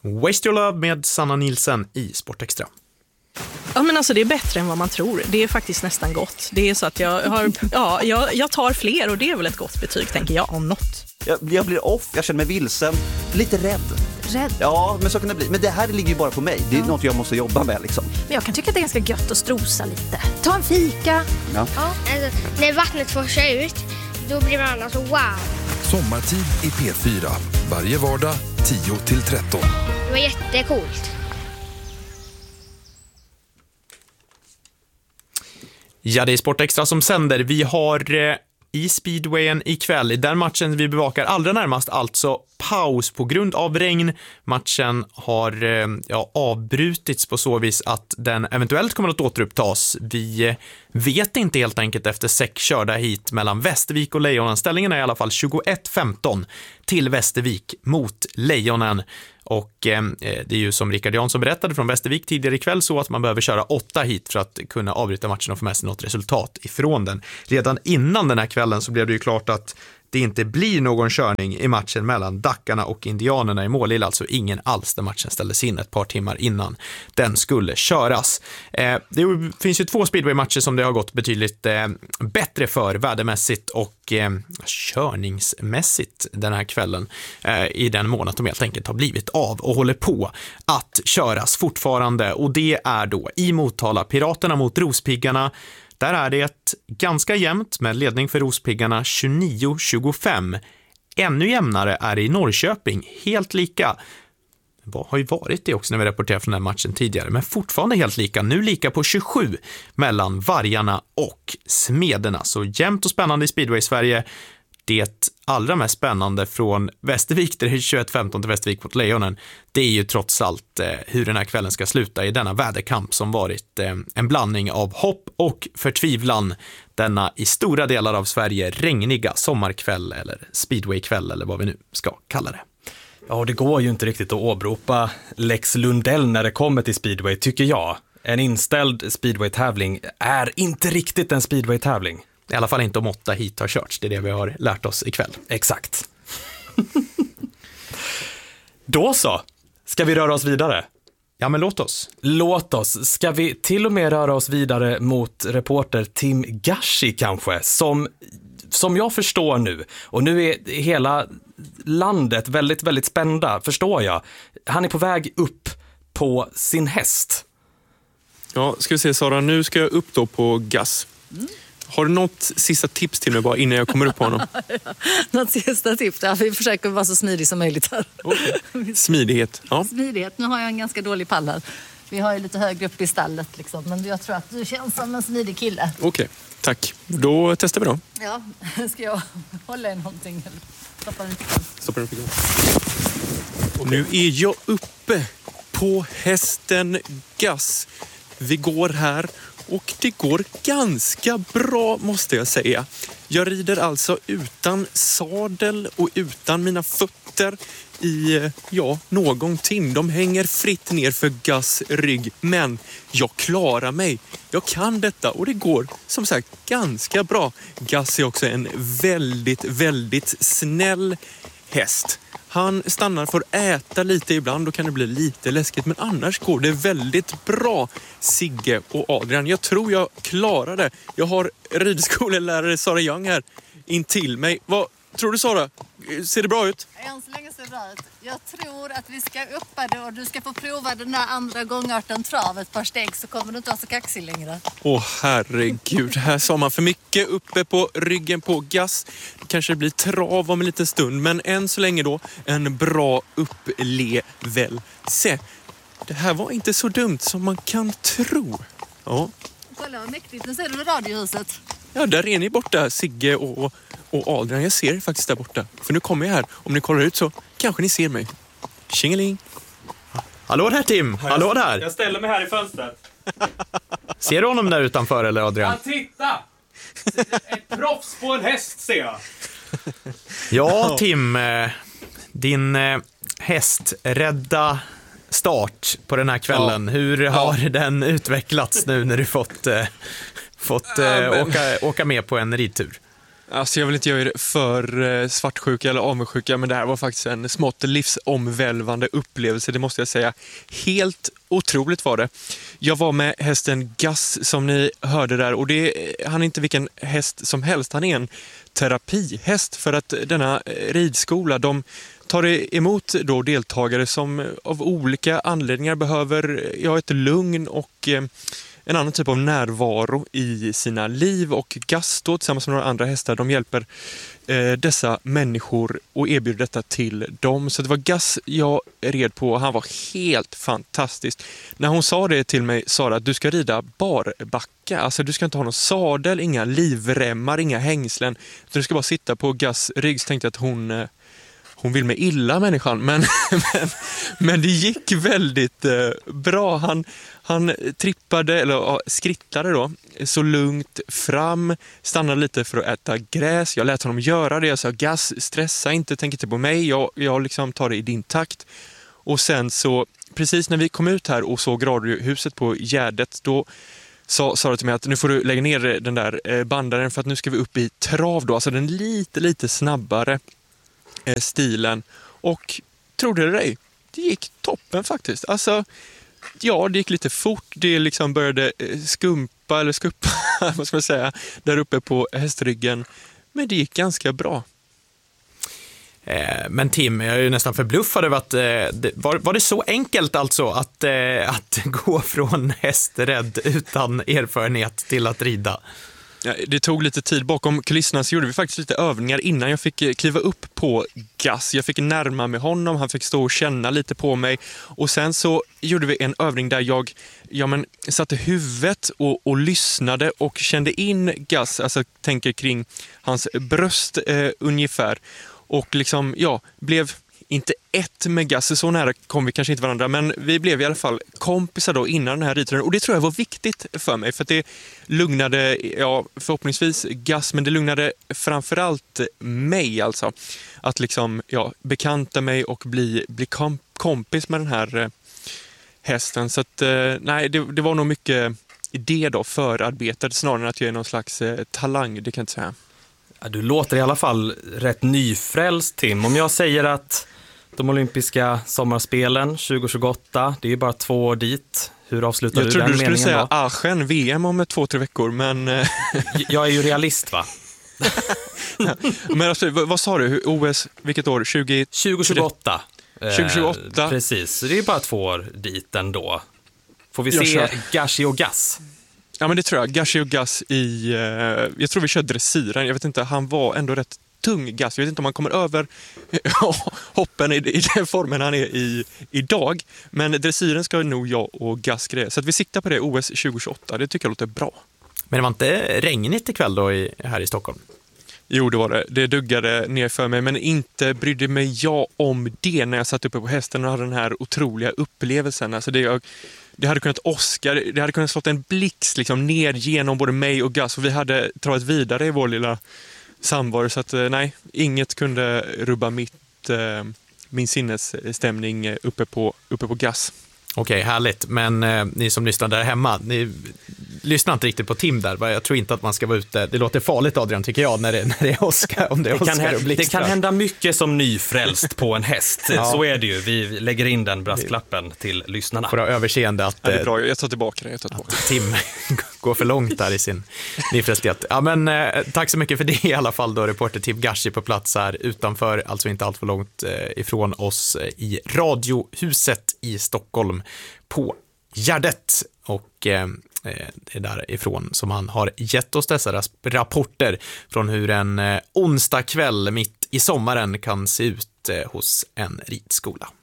Waste Your Love med Sanna Nilsen i Sportextra. Ja, men alltså det är bättre än vad man tror. Det är faktiskt nästan gott. Det är så att jag tar fler och det är väl ett gott betyg, tänker jag, om något. Jag blir off, jag känner mig vilsen, lite rädd. Rädd? Ja, men så kan det bli. Men det här ligger ju bara på mig. Det är något jag måste jobba med liksom. Men jag kan tycka att det är ganska gött att strosa lite. Ta en fika. Ja. Alltså, när vattnet forsar ut, då blir man alltså wow. Sommartid i P4. Varje vardag 10-13. Det var jättecoolt. Ja, det är Sportextra som sänder. Vi har i speedwayen ikväll, i den matchen vi bevakar allra närmast, alltså paus på grund av regn. Matchen har avbrutits på så vis att den eventuellt kommer att återupptas. Vi vet inte helt enkelt efter 6 körda hit mellan Västervik och Lejonen. Ställningen är i alla fall 21-15 till Västervik mot Lejonen. Och det är ju som Rickard Jansson berättade från Västervik tidigare ikväll så att man behöver köra 8 hit för att kunna avbryta matchen och få med sig något resultat ifrån den. Redan innan den här kvällen så blev det ju klart att det inte blir någon körning i matchen mellan Dackarna och Indianerna i Målilla, alltså ingen alls, där matchen ställdes in ett par timmar innan den skulle köras. Det finns ju 2 speedway-matcher som det har gått betydligt bättre för vädermässigt och körningsmässigt den här kvällen i den månad de helt enkelt har blivit av och håller på att köras fortfarande, och det är då i Motala, Piraterna mot Rospiggarna. Där är det ganska jämnt med ledning för Rospiggarna 29-25. Ännu jämnare är det i Norrköping, helt lika. Det har ju varit det också när vi rapporterade från den matchen tidigare, men fortfarande helt lika. Nu lika på 27 mellan Vargarna och Smederna. Så jämnt och spännande i Speedway i Sverige. Det allra mest spännande från Västervik, där det är 21-15 till Västervik mot Lejonen, det är ju trots allt hur den här kvällen ska sluta i denna väderkamp som varit en blandning av hopp och förtvivlan. Denna i stora delar av Sverige regniga sommarkväll eller speedwaykväll eller vad vi nu ska kalla det. Ja, det går ju inte riktigt att åberopa Lex Lundell när det kommer till speedway, tycker jag. En inställd speedway-tävling är inte riktigt en speedway-tävling. I alla fall inte om 8 hit har körts. Det är det vi har lärt oss ikväll. Exakt. Då så. Ska vi röra oss vidare? Ja, men låt oss. Låt oss. Ska vi till och med röra oss vidare mot reporter Tim Gashi kanske? Som jag förstår nu. Och nu är hela landet väldigt, väldigt spända, förstår jag. Han är på väg upp på sin häst. Ja, ska vi se Sara. Nu ska jag upp då på Gus. Har du något sista tips till mig bara innan jag kommer upp på honom? Något sista tips? Ja, vi försöker vara så smidig som möjligt här. Okay. Smidighet, ja. Smidighet. Nu har jag en ganska dålig pall här. Vi har ju lite högre upp i stallet liksom. Men jag tror att du känns som en smidig kille. Okej, tack. Då testar vi då. Ja, ska jag hålla i någonting? Eller stoppa den i fickan? Stoppa den i fickan. Och nu är jag uppe på hästen Gus. Vi går här. Och det går ganska bra, måste jag säga. Jag rider alltså utan sadel och utan mina fötter i, någonting. De hänger fritt ner för Gus rygg. Men jag klarar mig. Jag kan detta och det går som sagt ganska bra. Gus är också en väldigt, väldigt snäll häst. Han stannar för att äta lite ibland, då kan det bli lite läskigt. Men annars går det väldigt bra, Sigge och Adrian. Jag tror jag klarar det. Jag har ridskolelärare Sara Young här in till mig. Vad tror du, Sara? Ser det bra ut? Än så länge ser det bra ut. Jag tror att vi ska uppa det och du ska få prova den där andra gångarten trav ett par steg, så kommer du inte vara så kaxig längre. Herregud, här sa man för mycket uppe på ryggen på Gus. Kanske det blir trav om en liten stund, men än så länge då en bra upplevelse. Det här var inte så dumt som man kan tro. Ja. Kolla vad mäktigt, nu ser du radiohuset. Ja, där är ni borta, Sigge och Adrian. Jag ser faktiskt där borta. För nu kommer jag här. Om ni kollar ut så kanske ni ser mig. Tjingeling. Hallå där, Tim. Hallå där. Jag ställer mig här i fönstret. Ser du honom där utanför eller, Adrian? Ja, titta! Ett proffs på en häst, ser jag. Ja, Tim. Din hästrädda start på den här kvällen. Ja. Hur har den utvecklats nu när du fått åka med på en ridtur? Alltså jag vill inte göra er för svartsjuka eller avundsjuka, men det här var faktiskt en smått livsomvälvande upplevelse, det måste jag säga. Helt otroligt var det. Jag var med hästen Gus som ni hörde där, och han är inte vilken häst som helst, han är en terapihäst, för att denna ridskola, de tar emot då deltagare som av olika anledningar behöver ett lugn och en annan typ av närvaro i sina liv, och Gus då, tillsammans med några andra hästar, de hjälper dessa människor och erbjuder detta till dem. Så det var Gus jag red på, och han var helt fantastisk. När hon sa det till mig, Sara, att du ska rida barbacka, alltså du ska inte ha någon sadel, inga livremmar, inga hängslen, utan du ska bara sitta på Gus rygg. Så tänkte jag att hon vill mig illa, människan, men det gick väldigt bra. Han trippade, eller skrittade då, så lugnt fram, stannade lite för att äta gräs. Jag lät honom göra det. Jag sa, Gus, stressa inte, tänk inte på mig. Jag liksom tar det i din takt. Och sen så, precis när vi kom ut här och såg radiohuset på Gärdet, då sa Sara till mig att nu får du lägga ner den där bandaren, för att nu ska vi upp i trav då. Alltså den lite snabbare stilen, och trodde det dig, det gick toppen faktiskt. Alltså, ja, det gick lite fort, det liksom började skuppa vad ska man säga, där uppe på hästryggen, men det gick ganska bra. Men Tim, jag är ju nästan förbluffad över att var det så enkelt alltså att gå från hästrädd utan erfarenhet till att rida? Ja, det tog lite tid. Bakom kulisserna så gjorde vi faktiskt lite övningar innan jag fick kliva upp på Gus. Jag fick närma mig honom, han fick stå och känna lite på mig. Och sen så gjorde vi en övning där jag satte huvudet och lyssnade och kände in Gus, alltså tänker kring hans bröst ungefär. Och liksom, blev inte ett med Gus, så nära kom vi kanske inte varandra, men vi blev i alla fall kompisar då innan den här ridturen, och det tror jag var viktigt för mig, för att det lugnade, förhoppningsvis Gus, men det lugnade framförallt mig, alltså att liksom, bekanta mig och bli kompis med den här hästen. Så att, nej, det var nog mycket det då, förarbetet, snarare än att jag är någon slags talang, det kan jag inte säga. Ja, du låter i alla fall rätt nyfrälst, Tim. Om jag säger att de olympiska sommarspelen 2028, det är bara 2 år dit. Hur avslutar du den meningen då? Jag trodde du skulle säga Aachen, VM om 2-3 veckor, men... Jag är ju realist, va? Men alltså, vad sa du? OS, vilket år? 2028. 2028. Precis, det är bara 2 år dit ändå. Får vi se Gashi och Gus? Ja, men det tror jag. Gashi och Gus jag tror vi kör dressyren. Jag vet inte, han var ändå rätt tung, Gus. Jag vet inte om han kommer över hoppen i den formen han är idag. Men dressyren ska nog jag och Gus greja. Så att vi siktar på det OS 2028. Det tycker jag låter bra. Men det var inte regnigt ikväll då här i Stockholm? Jo, det var det. Det duggade ner för mig, men inte brydde mig jag om det när jag satt uppe på hästen och hade den här otroliga upplevelsen. Alltså det hade kunnat det hade kunnat slått en blixt liksom ner genom både mig och Gus, och vi hade travat vidare i vår lilla samvaro, så att nej, inget kunde rubba min sinnesstämning uppe på Gus. Okej, härligt. Men ni som lyssnar där hemma, ni lyssnar inte riktigt på Tim där. Jag tror inte att man ska vara ute. Det låter farligt, Adrian, tycker jag, när det är Oscar. Om det är Oscar och det kan hända mycket som nyfrälst på en häst. Ja. Så är det ju. Vi lägger in den brasklappen till lyssnarna. För att ha överseende att det är bra. Jag tar tillbaka det. Tim går för långt där i sin nyfrälsthet. Ja, men tack så mycket för det i alla fall då, reporter Tim Gashi på plats här utanför, alltså inte allt för långt ifrån oss i Radiohuset i Stockholm på Gärdet. Och det är därifrån som han har gett oss dessa rapporter från hur en onsdag kväll mitt i sommaren kan se ut hos en ridskola.